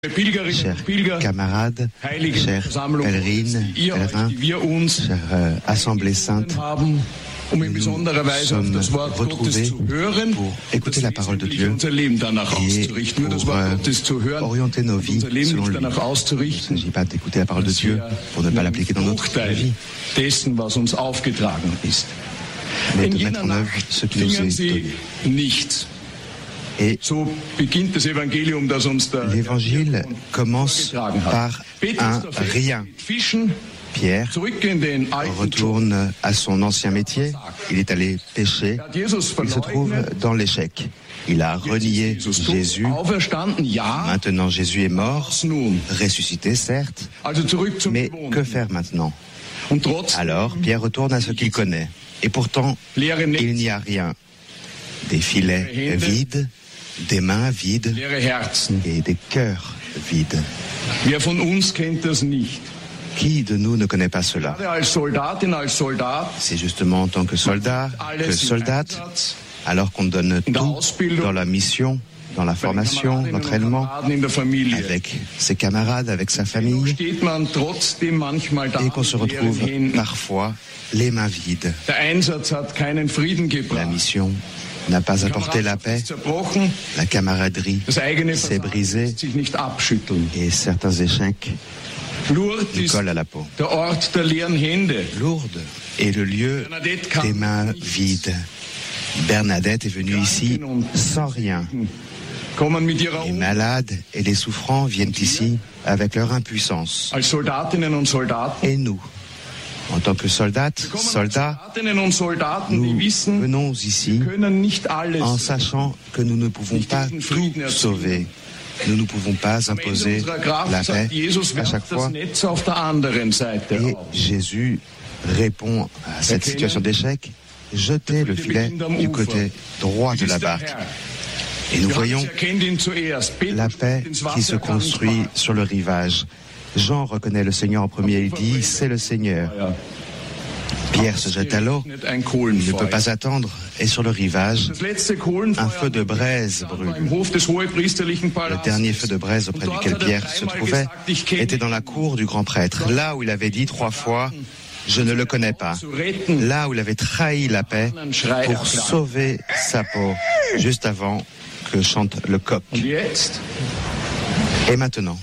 Chers camarades, chers pèlerines, pèlerins, chère Assemblée sainte, nous nous sommes retrouvés pour écouter la parole de Dieu et pour orienter nos vies selon lui. Il ne s'agit pas d'écouter la parole de Dieu pour ne pas l'appliquer dans notre vie, mais de mettre en œuvre ce qui nous est donné. Et l'évangile commence par un rien. Pierre retourne à son ancien métier, il est allé pêcher, il se trouve dans l'échec. Il a renié Jésus, maintenant Jésus est mort, ressuscité certes, mais que faire maintenant? Alors Pierre retourne à ce qu'il connaît, et pourtant il n'y a rien. Des filets vides, des mains vides et des cœurs vides. Qui de nous ne connaît pas cela? C'est justement en tant que soldat, que soldate, alors qu'on donne tout dans la mission, dans la formation, l'entraînement, avec ses camarades, avec sa famille, et qu'on se retrouve parfois les mains vides. La mission n'a pas apporté la paix, la camaraderie s'est brisée et certains échecs nous collent à la peau. Lourdes est le lieu des mains vides. Bernadette est venue ici sans rien. Les malades et les souffrants viennent ici avec leur impuissance. Et nous, en tant que soldats, nous venons ici en sachant que nous ne pouvons pas tout sauver. Nous ne pouvons pas imposer la paix à chaque fois. Et Jésus répond à cette situation d'échec, jetez le filet du côté droit de la barque. Et nous voyons la paix qui se construit sur le rivage. Jean reconnaît le Seigneur en premier, il dit, c'est le Seigneur. Pierre se jette à l'eau, il ne peut pas attendre, et sur le rivage, un feu de braise brûle. Le dernier feu de braise auprès duquel Pierre se trouvait était dans la cour du grand prêtre, là où il avait dit 3 fois, je ne le connais pas, là où il avait trahi la paix pour sauver sa peau, juste avant que chante le coq. Et maintenant,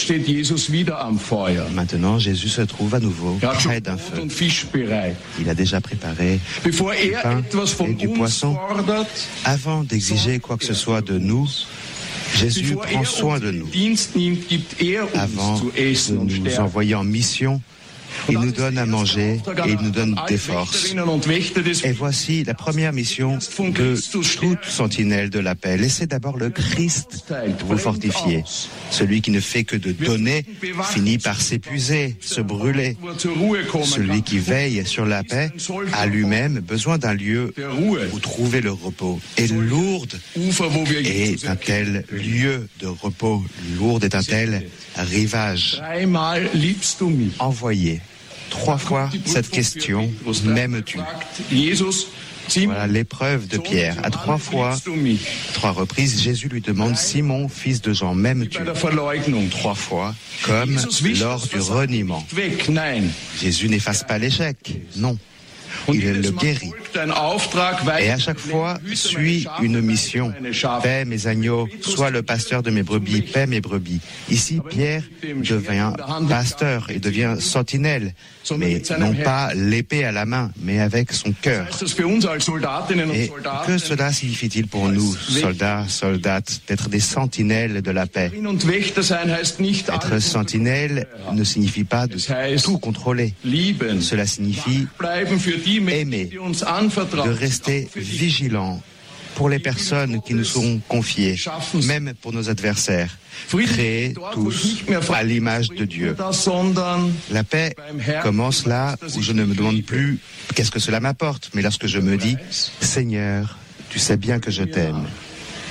Jésus se trouve à nouveau près d'un feu. Il a déjà préparé du pain et du poisson. Avant d'exiger quoi que ce soit de nous, Jésus prend soin de nous. Avant de nous envoyer en mission, il nous donne à manger et il nous donne des forces. Et voici la première mission de toute sentinelle de la paix. Laissez d'abord le Christ vous fortifier. Celui qui ne fait que de donner finit par s'épuiser, se brûler. Celui qui veille sur la paix a lui-même besoin d'un lieu où trouver le repos. Et Lourdes est un tel lieu de repos. Lourdes est un tel rivage. Envoyé 3 fois cette question, m'aimes-tu? Voilà l'épreuve de Pierre. À 3 fois, 3 reprises, Jésus lui demande, Simon, fils de Jean, m'aimes-tu? 3 fois, comme lors du reniement. Jésus n'efface pas l'échec, non. Il le guérit. Et à chaque fois, suit une mission. Paix mes agneaux, sois le pasteur de mes brebis, paix mes brebis. Ici, Pierre devient pasteur et devient sentinelle, mais non pas l'épée à la main, mais avec son cœur. Et que cela signifie-t-il pour nous, soldats, soldates, d'être des sentinelles de la paix? Être sentinelle ne signifie pas de tout contrôler. Cela signifie aimer, de rester vigilants pour les personnes qui nous sont confiées, même pour nos adversaires, créés tous à l'image de Dieu. La paix commence là où je ne me demande plus qu'est-ce que cela m'apporte, mais lorsque je me dis, Seigneur, tu sais bien que je t'aime.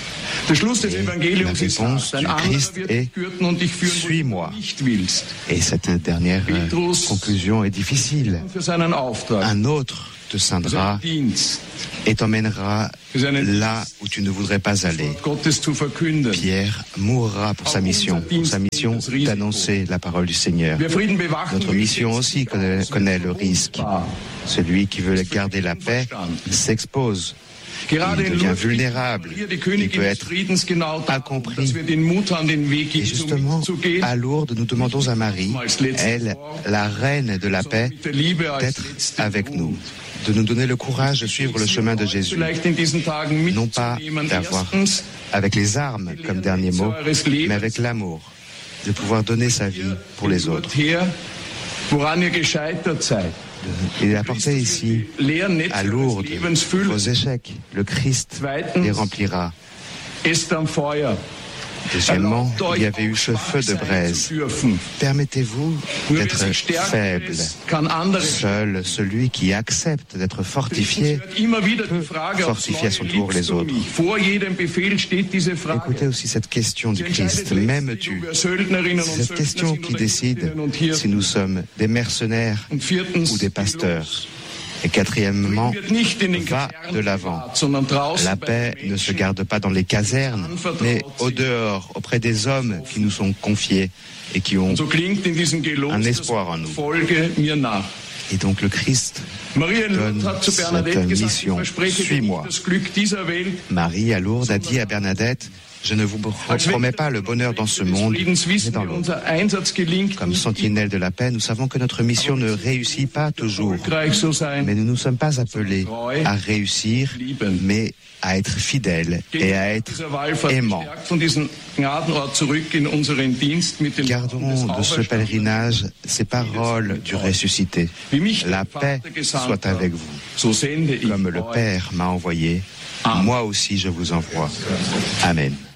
La réponse du Christ est « Suis-moi ». Et cette dernière conclusion est difficile. Un autre te scindra et t'emmènera là où tu ne voudrais pas aller. Pierre mourra pour sa mission d'annoncer la parole du Seigneur. Notre mission aussi connaît le risque. Celui qui veut garder la paix s'expose. Il devient vulnérable, il peut être incompris. Et justement, à Lourdes, nous demandons à Marie, elle, la reine de la paix, d'être avec nous, de nous donner le courage de suivre le chemin de Jésus. Non pas d'avoir avec les armes comme dernier mot, mais avec l'amour, de pouvoir donner sa vie pour les autres. Il apportait ici, à Lourdes, vos échecs. Le Christ les remplira. Deuxièmement, il y avait eu ce feu de braise. Permettez-vous d'être faible. Seul celui qui accepte d'être fortifié peut fortifier à son tour les autres. Écoutez aussi cette question du Christ. M'aimes-tu? C'est cette question qui décide si nous sommes des mercenaires ou des pasteurs. Et quatrièmement, va de l'avant. La paix ne se garde pas dans les casernes, mais au dehors, auprès des hommes qui nous sont confiés et qui ont un espoir en nous. Et donc le Christ donne cette mission. Suis-moi. Marie, à Lourdes, a dit à Bernadette, je ne vous promets pas le bonheur dans ce monde, mais dans l'autre. Comme sentinelle de la paix, nous savons que notre mission ne réussit pas toujours. Mais nous ne sommes pas appelés à réussir, mais à être fidèles et à être aimants. Gardons de ce pèlerinage ces paroles du ressuscité. La paix soit avec vous. Comme le Père m'a envoyé, moi aussi je vous envoie. Amen.